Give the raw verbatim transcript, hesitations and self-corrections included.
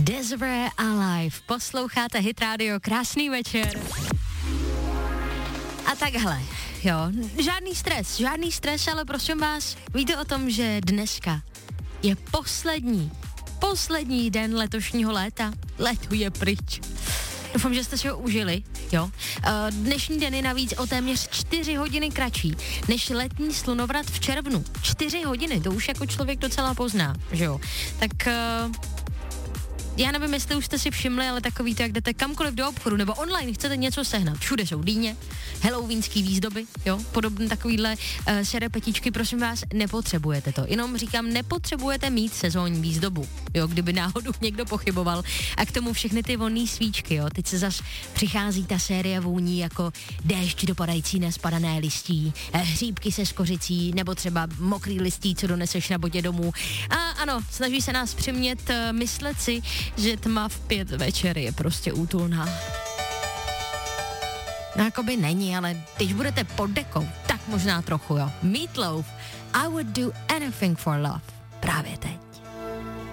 Desiree Alive. Posloucháte Hit Radio, krásný večer. A takhle, jo, žádný stres, žádný stres, ale prosím vás, víte o tom, že dneska je poslední, poslední den letošního léta. Léto je pryč. Doufám, že jste si ho užili, jo. Dnešní den je navíc o téměř čtyři hodiny kratší než letní slunovrat v červnu. čtyři hodiny, to už jako člověk docela pozná, že jo. Tak já nevím, jestli už jste si všimli, ale takový to, jak jdete kamkoliv do obchodu nebo online, chcete něco sehnat. Všude jsou dýně, halloweenský výzdoby, jo, podobné takovýhle uh, šerepetičky, prosím vás, nepotřebujete to. Jenom říkám, nepotřebujete mít sezónní výzdobu, jo, kdyby náhodou někdo pochyboval. A k tomu všechny ty vonný svíčky, jo. Teď se zas přichází ta série vůní jako déšť dopadající na spadané listí, hříbky se skořicí, nebo třeba mokrý listí, co doneseš na bodě domů. A ano, snaží se nás přimět uh, myslet si, že tma v pět večer je prostě útulná. No jakoby není, ale když budete pod dekou, tak možná trochu, jo. Meatloaf, I would do anything for love. Právě teď.